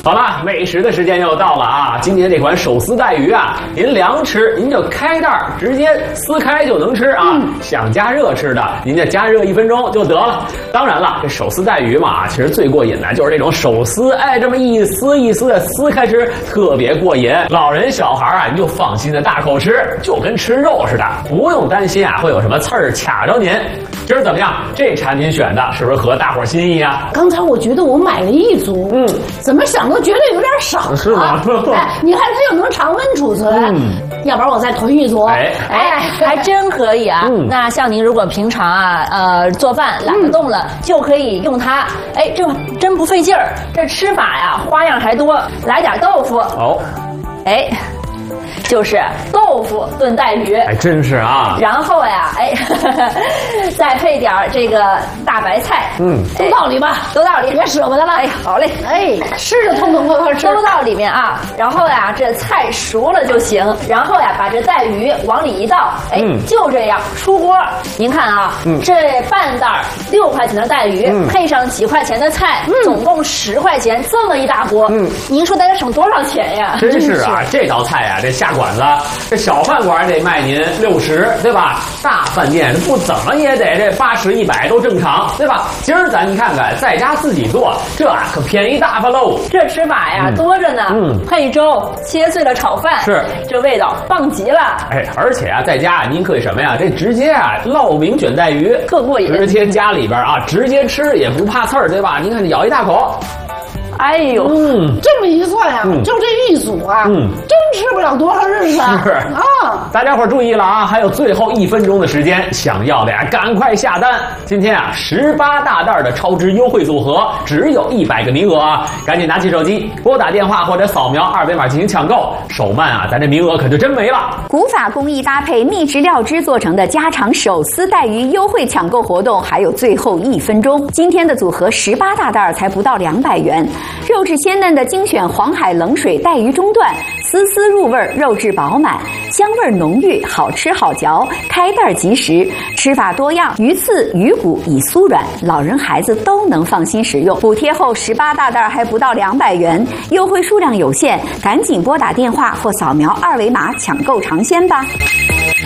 好了，美食的时间又到了啊！今天这款手撕带鱼啊，您凉吃您就开袋直接撕开就能吃啊。想加热吃的，您就加热1分钟就得了。当然了，这手撕带鱼嘛，其实最过瘾的就是这种手撕，哎，这么一丝一丝的撕开吃，特别过瘾。老人小孩啊，你就放心的大口吃，就跟吃肉似的，不用担心啊会有什么刺儿卡着您。今儿怎么样？这产品选的是不是合大伙心意啊？ 刚才我觉得我买了一组，怎么想都觉得有点少， 是吗？ 哎，你看它又能常温储存，要不然我再囤一组。 哎，还真可以啊。那像您如果平常啊，做饭懒得动了，就可以用它。哎，这真不费劲儿。这吃法呀，花样还多。来点豆腐。哦，哎。就是豆腐炖带鱼， 还真是啊。 然后呀，哎，再配点这个大白菜， 都到里吧， 都到里， 别舍不得了。 哎，好嘞， 哎，吃着痛痛快快吃， 都到里面啊。然后呀，这菜熟了就行。然后呀，把这带鱼往里一倒，哎，就这样出锅。您看啊，这半袋6块钱的带鱼，配上几块钱的菜，总共10块钱，这么一大锅，您说大家省多少钱呀？ 真是啊，这道菜呀，这下馆子，这小饭馆得卖您60，对吧？大饭店不怎么也得这80、100都正常，对吧？今儿咱看看，在家自己做，这可便宜大发喽！ 这吃法呀多着呢，配粥，切碎了炒饭， 是这味道棒极了。 哎，而且啊，在家您可以什么呀？这直接啊烙饼卷带鱼， 特过瘾， 直接家里边啊直接吃也不怕刺儿，对吧？您看，咬一大口。 哎呦， 这么一算呀，就这一组啊，真吃不了多少日子啊！ 大家伙注意了啊，还有最后1分钟的时间，想要的呀，赶快下单！今天啊，18大袋的超值优惠组合，只有100个名额啊，赶紧拿起手机拨打电话或者扫描2维码进行抢购，手慢啊，咱这名额可就真没了。 古法工艺搭配秘制料汁做成的家常手撕带鱼优惠抢购活动，还有最后1分钟。今天的组合18大袋才不到200元。肉质鲜嫩的精选黄海冷水带鱼中段，丝丝入味，肉质饱满，香味浓郁，好吃好嚼，开袋即食。吃法多样，鱼刺、鱼骨已酥软，老人孩子都能放心食用。补贴后18大袋还不到200元，优惠数量有限，赶紧拨打电话或扫描2维码抢购尝鲜吧。